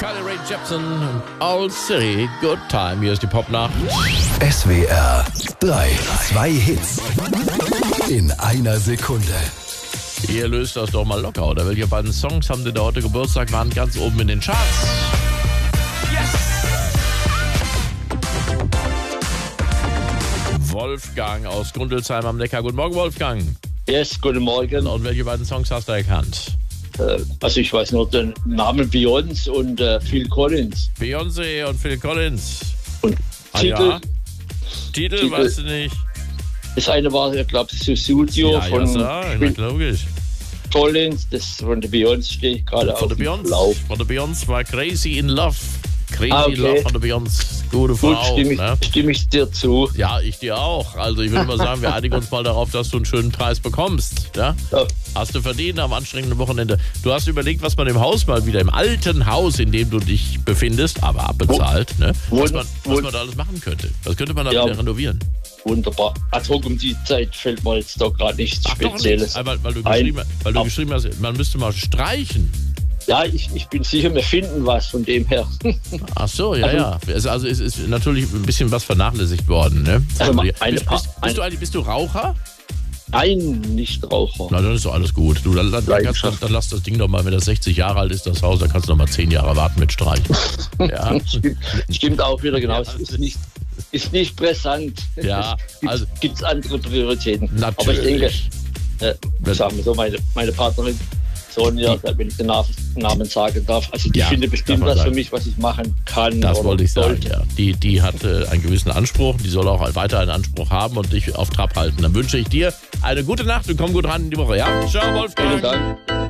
Carly Rae Jepsen, Old City, Good Time. Hier ist die Popnacht. SWR 3, 2 Hits in einer Sekunde. Ihr löst das doch mal locker, oder? Welche beiden Songs haben denn da heute Geburtstag, waren ganz oben in den Charts? Yes! Wolfgang aus Grundelsheim am Neckar. Guten Morgen, Wolfgang. Yes, guten Morgen. Und welche beiden Songs hast du erkannt? Also ich weiß nur den Namen Beyoncé und Phil Collins. Beyoncé und Phil Collins. Und Ja. Titel, weißt du nicht? Das eine war, ich glaube, Studio von na, logisch. Collins. Das von der Beyoncé stehe ich gerade Von auf der dem Lauf. Beyoncé war Crazy in Love. Crazy okay. in Love von der Beyoncé. Gute Gut, Frau. stimme ich dir zu. Ja, ich dir auch. Also ich würde mal sagen, wir einigen uns mal darauf, dass du einen schönen Preis bekommst. Ja? Ja. Hast du verdient am anstrengenden Wochenende. Du hast überlegt, was man im Haus mal wieder, im alten Haus, in dem du dich befindest, aber abbezahlt, was man da alles machen könnte. Was könnte man da wieder renovieren? Wunderbar. Ad hoc um die Zeit fällt mir jetzt doch gerade nichts Spezielles. Weil du geschrieben hast, man müsste mal streichen. Ja, ich bin sicher, wir finden was von dem her. Ach so, ja. Also es ist natürlich ein bisschen was vernachlässigt worden, ne? Bist du Raucher? Nein, nicht Raucher. Na, dann ist doch alles gut. Du, dann lass das Ding doch mal, wenn das 60 Jahre alt ist, das Haus, dann kannst du noch mal 10 Jahre warten mit Streichen. Ja. Stimmt auch wieder, genau. Ja, Ist nicht brisant. Ja, also Gibt es andere Prioritäten. natürlich. Aber ich denke, sagen wir so, meine Partnerin Sonja, wenn ich den Namen sagen darf, also die findet bestimmt was für mich, was ich machen kann. Das wollte ich sagen, ja. Die hat einen gewissen Anspruch, die soll auch weiter einen Anspruch haben und dich auf Trab halten. Dann wünsche ich dir eine gute Nacht und komm gut ran in die Woche, ja? Ciao, Wolfgang. Vielen Dank.